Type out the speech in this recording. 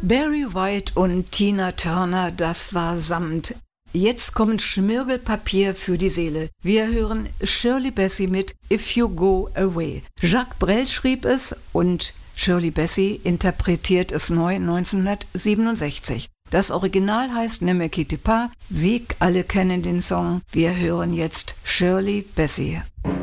Barry White und Tina Turner, das war Samt. Jetzt kommt Schmirgelpapier für die Seele. Wir hören Shirley Bassey mit If You Go Away. Jacques Brel schrieb es und Shirley Bassey interpretiert es neu 1967. Das Original heißt Ne me quitte pas. Sie alle kennen den Song. Wir hören jetzt Shirley Bassey.